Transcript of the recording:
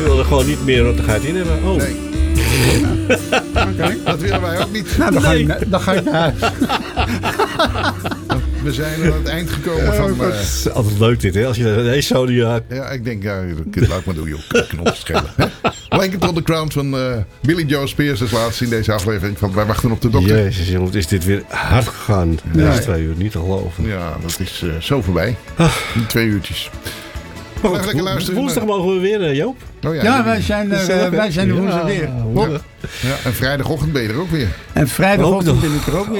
wil er gewoon niet meer rottigheid in hebben. Oh. Nee. Oké. Dat willen wij ook niet. Nou, dan ga ik naar huis. We zijn aan het eind gekomen van... Het is altijd leuk dit, hè? Als je ineens zo die... ja, ik denk, laat maar doen, joh. Knop schelen. Lincoln to the Crown van Billy Joe Spears als laatste in deze aflevering van Wij Wachten op de Dokter. Jezus, jongen, wat is dit weer hard gegaan. Deze 2 uur, niet te geloven. Ja, dat is zo voorbij. 2 uurtjes. Maar Even lekker luisteren. woensdag mogen we weer, Joop. Oh, Ja, wij zijn de woensdag weer. Ja, en vrijdagochtend ben je er ook weer. En vrijdagochtend ben ik er ook weer.